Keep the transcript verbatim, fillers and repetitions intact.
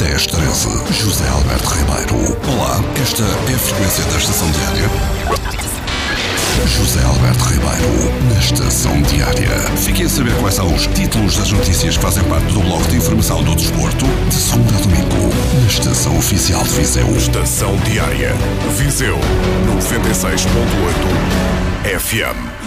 dez treze. José Alberto Ribeiro. Olá, esta é a frequência da Estação Diária. José Alberto Ribeiro, na Estação Diária. Fiquem a saber quais são os títulos das notícias que fazem parte do bloco de informação do desporto, de segunda a domingo, na Estação Oficial de Viseu. Estação Diária. Viseu, noventa e seis ponto oito F M.